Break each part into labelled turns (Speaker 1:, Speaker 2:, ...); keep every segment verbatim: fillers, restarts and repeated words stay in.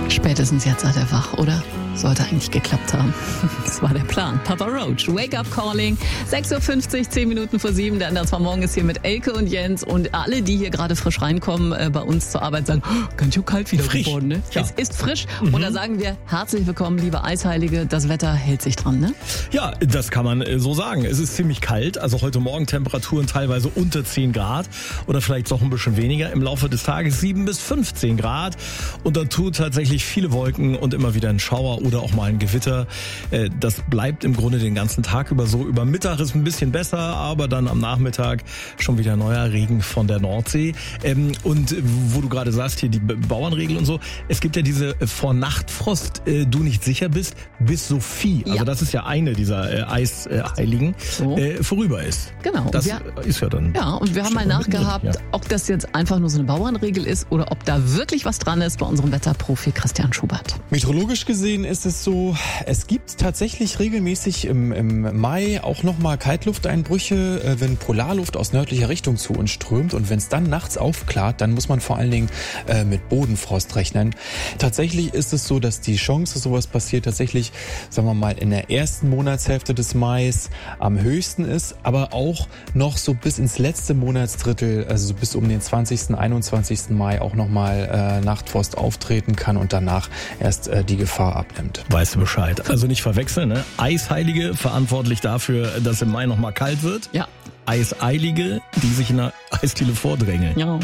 Speaker 1: Spätestens jetzt seid ihr wach, oder? Sollte eigentlich geklappt haben. Das war der Plan. Papa Roach, Wake Up Calling. sechs Uhr fünfzig, zehn Minuten vor sieben. Der Anders von Morgen ist hier mit Elke und Jens. Und alle, die hier gerade frisch reinkommen, äh, bei uns zur Arbeit sagen, oh, ganz schön kalt wieder
Speaker 2: frisch.
Speaker 1: geworden, ne?
Speaker 2: Ja.
Speaker 1: Es ist frisch.
Speaker 2: Mhm.
Speaker 1: Und da sagen wir, herzlich willkommen, liebe Eisheilige. Das Wetter hält sich dran, ne?
Speaker 2: Ja, das kann man äh, so sagen. Es ist ziemlich kalt. Also heute Morgen Temperaturen teilweise unter zehn Grad. Oder vielleicht noch ein bisschen weniger. Im Laufe des Tages sieben bis fünfzehn Grad. Und dann tut tatsächlich viele Wolken und immer wieder ein Schauer oder auch mal ein Gewitter. Das bleibt im Grunde den ganzen Tag über so. Über Mittag ist ein bisschen besser, aber dann am Nachmittag schon wieder neuer Regen von der Nordsee. Und wo du gerade sagst, hier die Bauernregel und so, es gibt ja diese vor Nachtfrost, du nicht sicher bist, bis Sophie, also ja. das ist ja eine dieser Eisheiligen, so. vorüber ist.
Speaker 1: Genau.
Speaker 2: Das
Speaker 1: wir,
Speaker 2: ist ja dann...
Speaker 1: Ja, und wir haben mal nachgehabt, ja. ob das jetzt einfach nur so eine Bauernregel ist oder ob da wirklich was dran ist bei unserem Wetterprofi Christian Schubert.
Speaker 3: Meteorologisch gesehen ist es so, es gibt tatsächlich regelmäßig im, im Mai auch nochmal Kaltlufteinbrüche, wenn Polarluft aus nördlicher Richtung zu uns strömt, und wenn es dann nachts aufklart, dann muss man vor allen Dingen äh, mit Bodenfrost rechnen. Tatsächlich ist es so, dass die Chance, dass sowas passiert, tatsächlich, sagen wir mal, in der ersten Monatshälfte des Mais am höchsten ist, aber auch noch so bis ins letzte Monatsdrittel, also so bis um den zwanzigsten, einundzwanzigsten Mai auch nochmal äh, Nachtfrost auftreten kann und danach erst äh, die Gefahr abnimmt.
Speaker 2: Weißt du Bescheid? Also nicht verwechseln, ne? Eisheilige, verantwortlich dafür, dass im Mai noch mal kalt wird.
Speaker 1: Ja.
Speaker 2: Eiseilige, die sich in der Eisdiele vordrängeln.
Speaker 1: Ja.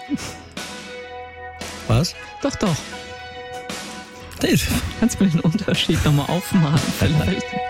Speaker 2: Was?
Speaker 1: Doch, doch.
Speaker 2: Das.
Speaker 1: Kannst du mir den Unterschied nochmal aufmalen vielleicht?